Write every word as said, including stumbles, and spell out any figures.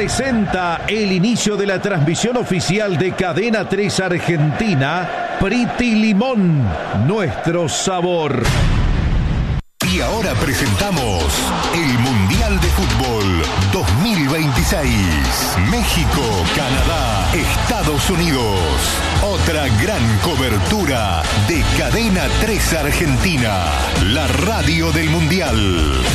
presenta el inicio de la transmisión oficial de Cadena tres Argentina, Priti Limón, nuestro sabor. Y ahora presentamos el Mundial de Fútbol dos mil veintiséis. México, Canadá, Estados Unidos. Otra gran cobertura de Cadena tres Argentina, la radio del Mundial.